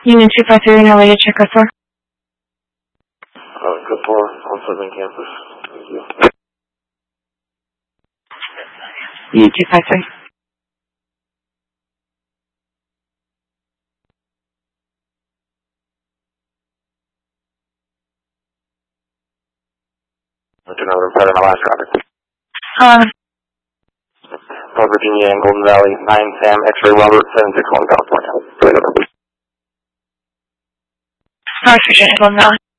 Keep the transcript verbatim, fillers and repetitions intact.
Union two five three, how are you? Check out for? Uh, good for on Southern Campus. Thank you. Union two five three. Another pattern Alaska traffic. Um, North Virginia and Golden Valley, nine Sam, X-ray Robert, seven six one California. North Virginia, Golden Valley.